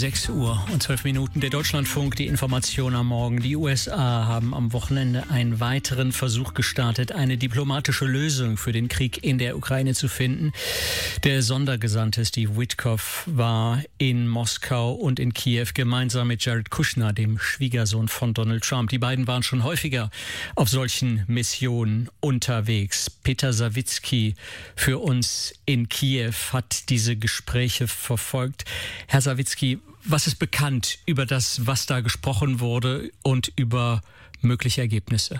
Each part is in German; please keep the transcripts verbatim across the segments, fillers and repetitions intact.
sechs Uhr und zwölf Minuten. Der Deutschlandfunk, die Information am Morgen. Die U S A haben am Wochenende einen weiteren Versuch gestartet, eine diplomatische Lösung für den Krieg in der Ukraine zu finden. Der Sondergesandte Steve Witkoff war in Moskau und in Kiew gemeinsam mit Jared Kushner, dem Schwiegersohn von Donald Trump. Die beiden waren schon häufiger auf solchen Missionen unterwegs. Peter Sawicki für uns in Kiew hat diese Gespräche verfolgt. Herr Sawicki, was ist bekannt über das, was da gesprochen wurde und über mögliche Ergebnisse?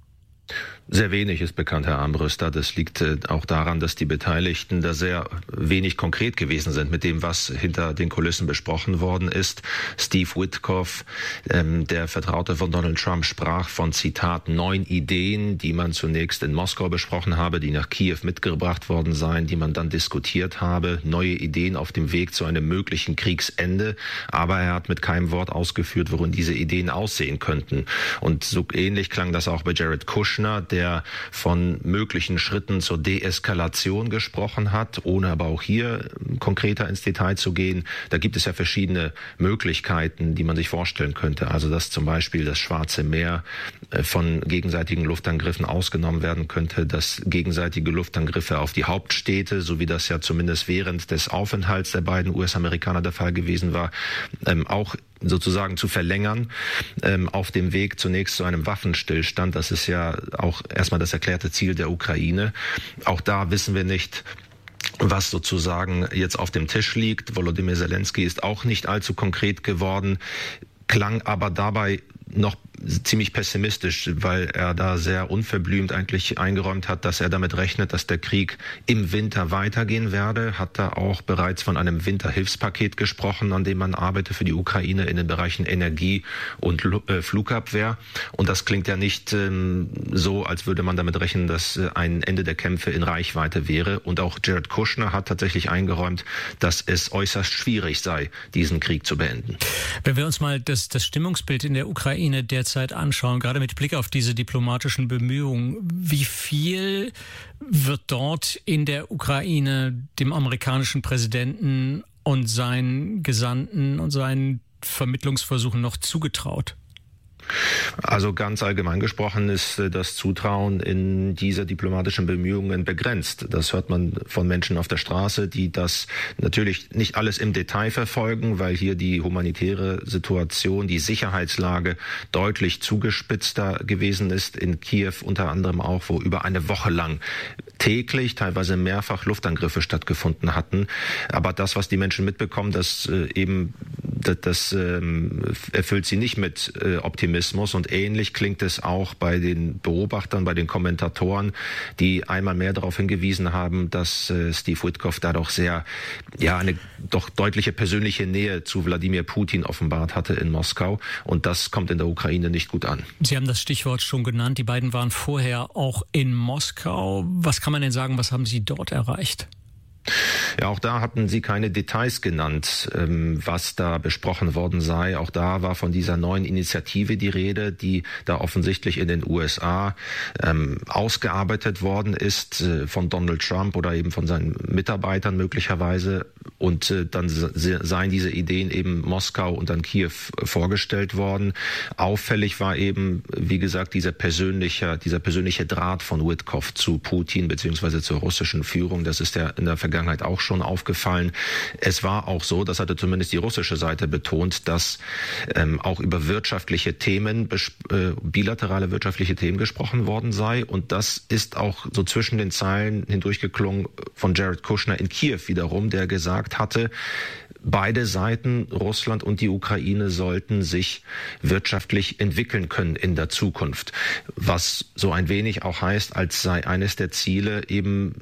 Sehr wenig ist bekannt, Herr Armbrüster. Das liegt äh, auch daran, dass die Beteiligten da sehr wenig konkret gewesen sind mit dem, was hinter den Kulissen besprochen worden ist. Steve Witkoff, ähm, der Vertraute von Donald Trump, sprach von, Zitat, neun Ideen, die man zunächst in Moskau besprochen habe, die nach Kiew mitgebracht worden seien, die man dann diskutiert habe. Neue Ideen auf dem Weg zu einem möglichen Kriegsende. Aber er hat mit keinem Wort ausgeführt, worin diese Ideen aussehen könnten. Und so ähnlich klang das auch bei Jared Kushner, der von möglichen Schritten zur Deeskalation gesprochen hat, ohne aber auch hier konkreter ins Detail zu gehen. Da gibt es ja verschiedene Möglichkeiten, die man sich vorstellen könnte. Also dass zum Beispiel das Schwarze Meer von gegenseitigen Luftangriffen ausgenommen werden könnte, dass gegenseitige Luftangriffe auf die Hauptstädte, so wie das ja zumindest während des Aufenthalts der beiden U S-Amerikaner der Fall gewesen war, auch sozusagen zu verlängern, ähm, auf dem Weg zunächst zu einem Waffenstillstand. Das ist ja auch erstmal das erklärte Ziel der Ukraine. Auch da wissen wir nicht, was sozusagen jetzt auf dem Tisch liegt. Volodymyr Zelensky ist auch nicht allzu konkret geworden, klang aber dabei noch ziemlich pessimistisch, weil er da sehr unverblümt eigentlich eingeräumt hat, dass er damit rechnet, dass der Krieg im Winter weitergehen werde. Hat da auch bereits von einem Winterhilfspaket gesprochen, an dem man arbeite für die Ukraine in den Bereichen Energie und äh, Flugabwehr. Und das klingt ja nicht ähm, so, als würde man damit rechnen, dass äh, ein Ende der Kämpfe in Reichweite wäre. Und auch Jared Kushner hat tatsächlich eingeräumt, dass es äußerst schwierig sei, diesen Krieg zu beenden. Wenn wir uns mal das, das Stimmungsbild in der Ukraine derzeit Zeit anschauen, gerade mit Blick auf diese diplomatischen Bemühungen. Wie viel wird dort in der Ukraine dem amerikanischen Präsidenten und seinen Gesandten und seinen Vermittlungsversuchen noch zugetraut? Also ganz allgemein gesprochen ist das Zutrauen in diese diplomatischen Bemühungen begrenzt. Das hört man von Menschen auf der Straße, die das natürlich nicht alles im Detail verfolgen, weil hier die humanitäre Situation, die Sicherheitslage deutlich zugespitzter gewesen ist. In Kiew unter anderem auch, wo über eine Woche lang täglich, teilweise mehrfach Luftangriffe stattgefunden hatten. Aber das, was die Menschen mitbekommen, das äh, eben das, das ähm, erfüllt sie nicht mit äh, Optimismus. Und ähnlich klingt es auch bei den Beobachtern, bei den Kommentatoren, die einmal mehr darauf hingewiesen haben, dass äh, Steve Witkoff da doch sehr, ja, eine doch deutliche persönliche Nähe zu Wladimir Putin offenbart hatte in Moskau. Und das kommt in der Ukraine nicht gut an. Sie haben das Stichwort schon genannt. Die beiden waren vorher auch in Moskau. Was kann man denn sagen, was haben Sie dort erreicht? Ja, auch da hatten Sie keine Details genannt, was da besprochen worden sei. Auch da war von dieser neuen Initiative die Rede, die da offensichtlich in den U S A ähm, ausgearbeitet worden ist, äh, von Donald Trump oder eben von seinen Mitarbeitern möglicherweise. Und äh, dann seien diese Ideen eben Moskau und dann Kiew vorgestellt worden. Auffällig war eben, wie gesagt, dieser persönliche, dieser persönliche Draht von Witkoff zu Putin beziehungsweise zur russischen Führung. Das ist ja in der Vergangenheit auch schon aufgefallen. Es war auch so, das hatte zumindest die russische Seite betont, dass ähm, auch über wirtschaftliche Themen, äh, bilaterale wirtschaftliche Themen gesprochen worden sei. Und das ist auch so zwischen den Zeilen hindurchgeklungen von Jared Kushner in Kiew wiederum, der gesagt hatte, beide Seiten, Russland und die Ukraine, sollten sich wirtschaftlich entwickeln können in der Zukunft. Was so ein wenig auch heißt, als sei eines der Ziele eben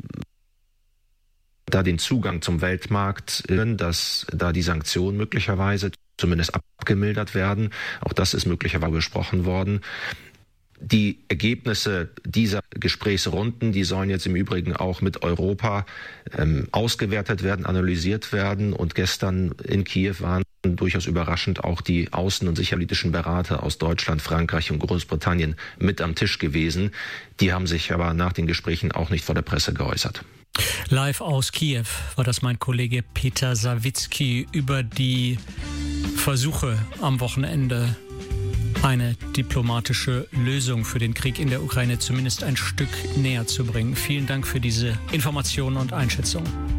da den Zugang zum Weltmarkt, dass da die Sanktionen möglicherweise zumindest abgemildert werden. Auch das ist möglicherweise besprochen worden. Die Ergebnisse dieser Gesprächsrunden, die sollen jetzt im Übrigen auch mit Europa ähm, ausgewertet werden, analysiert werden. Und gestern in Kiew waren durchaus überraschend auch die außen- und sicherheitspolitischen Berater aus Deutschland, Frankreich und Großbritannien mit am Tisch gewesen. Die haben sich aber nach den Gesprächen auch nicht vor der Presse geäußert. Live aus Kiew war das mein Kollege Peter Sawicki über die Versuche am Wochenende, eine diplomatische Lösung für den Krieg in der Ukraine zumindest ein Stück näher zu bringen. Vielen Dank für diese Informationen und Einschätzungen.